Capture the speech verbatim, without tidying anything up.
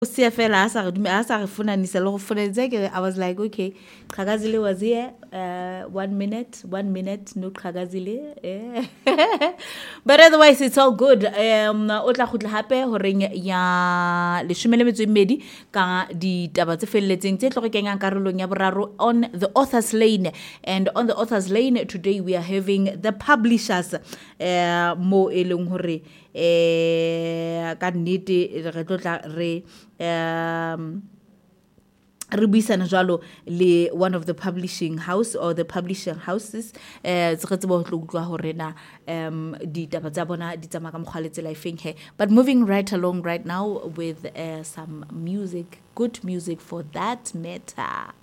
siya fela asa re dume asa re funanisa le go funetse ke I was like okay Qhakazile was here uh one minute one minute no Qhakazile eh. But otherwise it's all good um o tla khutla hape hore ya leshome le metso e mmedi ka di taba tse felletseng tse tlo re kengang karolong ya boraro on the author's lane. And on the author's lane today we are having the publishers uh mo eleng hore eh ka nnete re tlotla re um re buisana jwalo le one of the publishing house or the publishing houses eh tse tsebo ho utlwa hore na um di taba tsa bona di tsamaya ka mokgwa le tsela efeng he. But moving right along right now with uh, some music, good music for that matter.